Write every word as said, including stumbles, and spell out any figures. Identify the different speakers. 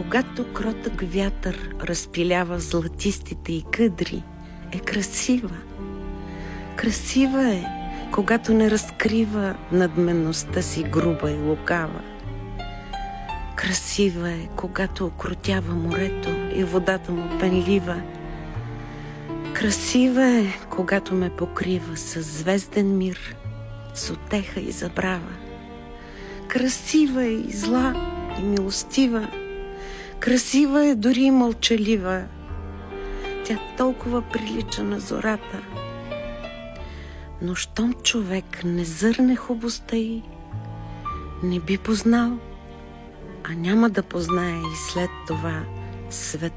Speaker 1: когато кротък вятър разпилява златистите й къдри, е красива. Красива е, когато не разкрива надменността си груба и лукава. Красива е, когато окротява морето и водата му пенлива. Красива е, когато ме покрива с звезден мир, с утеха и забрава. Красива е и зла, и милостива. Красива е дори и мълчалива. Тя толкова прилича на зората. Но щом човек не зърне хубостта й, не би познал, а няма да познае и след това света.